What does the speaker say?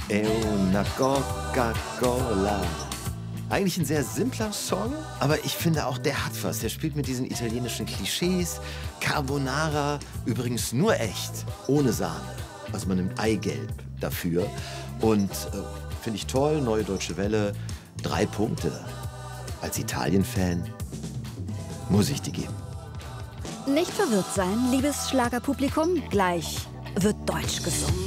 è una Coca-Cola. Eigentlich ein sehr simpler Song, aber ich finde auch, der hat was. Der spielt mit diesen italienischen Klischees. Carbonara, übrigens nur echt, ohne Sahne. Also man nimmt Eigelb dafür. Und finde ich toll, Neue Deutsche Welle, 3 Punkte. Als Italien-Fan muss ich die geben. Nicht verwirrt sein, liebes Schlagerpublikum. Gleich wird Deutsch gesungen.